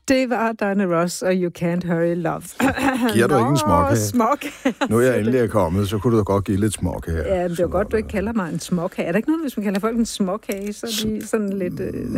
Det var Diana Ross og You Can't Hurry Love. Giver du ikke en småkage? Småkage. Nu er jeg endelig kommet, så kunne du da godt give lidt småkage. Ja, det er godt, du ikke kalder mig en småkage. Er der ikke noget, hvis man kalder folk en småkage, så er de sådan lidt...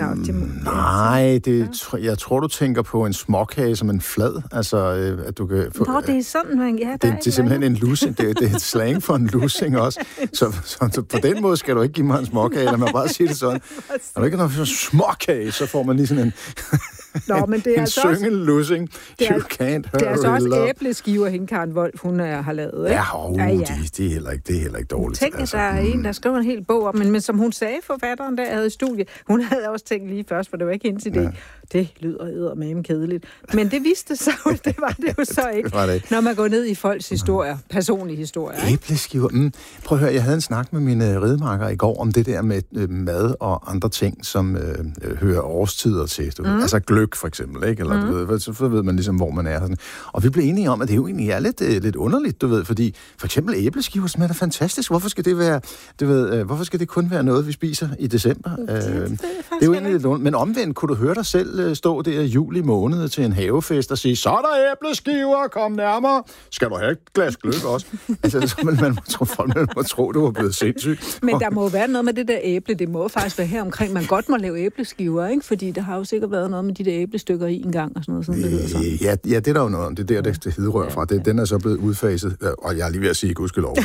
Nej, jeg tror, du tænker på en småkage som en flad. Altså, at du kan få... Nå, det er sådan, man... Ja, det er simpelthen en lussing. Det er et slang for en lussing også. Så på den måde skal du ikke give mig en småkage. Lad mig bare sige det sådan. Når du ikke har noget småkage, så får man lige sådan en... Nå, men det er altså også... lussing. Det er altså også æbleskiver, hende Karen Wolf, hun har lavet, ikke? Ja, det er heller ikke dårligt. Tænk, at der er en, der skriver en hel bog om, men som hun sagde, forfatteren, der havde i studiet, hun havde også tænkt lige først, for det var ikke hendes idé. Ja. Det lyder eddermame kedeligt. Men det viste sig jo, det var det jo så ikke, når man går ned i folks historier, personlige historier. Æbleskiver. Prøv at høre, jeg havde en snak med mine ridemarker i går om det der med mad og andre ting, som hører årstider til. Altså gløgg for eksempel, ikke? Eller du ved, så ved man ligesom, hvor man er. Sådan. Og vi blev enige om, at det jo egentlig er lidt underligt, du ved, fordi for eksempel æbleskiver smager fantastisk. Hvorfor skal det være, hvorfor skal det kun være noget, vi spiser i december? Det er jo egentlig lidt underligt. Men omvendt, kunne du høre dig selv stå der i juli måned til en havefest og sige, så er der æbleskiver, kom nærmere. Skal du have et glas gløgg også? Altså, så man må tro, du var blevet sindssyg. Men der må være noget med det der æble. Det må faktisk være her omkring. Man godt må lave æbleskiver, ikke? Fordi der har jo sikkert været noget med de der æblestykker i en gang og sådan noget. Sådan, det hedder sådan. Ja, det er der jo noget om. Det der, det hidrører fra. Den er så blevet udfaset. Og jeg er lige ved at sige gudskelov.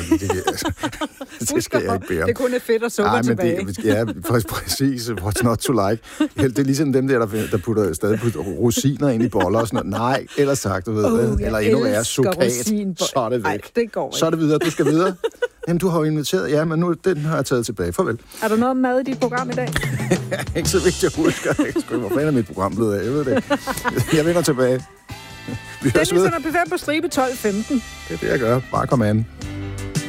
Det skal jeg ikke bære. Det kun er fedt og sukker tilbage. Ja, præcis. What's not to like. Det er ligesom dem der putter stadig rosiner ind i boller og sådan noget. Nej, ellers sagt, du ved. Eller endnu værre, sukat. Så er det væk. Ej, det går ikke. Så er det videre. Du skal videre. Jamen, du har jo inviteret. Ja, men nu den har jeg taget tilbage. Farvel. Er der noget mad i dit program i dag? Ikke så vigtigt, jeg husker. Hvor fanden er mit program blevet af? Jeg ved det. Jeg vender tilbage. Vi høres ved. Den er P5 på stribe 12:15. Det er det, jeg gør. Bare kom an.